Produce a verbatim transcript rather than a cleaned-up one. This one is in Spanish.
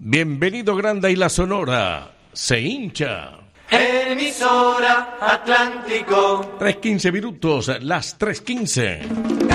Bienvenido Granda y la Sonora. Se hincha. Emisora Atlántico. tres quince minutos, las tres quince.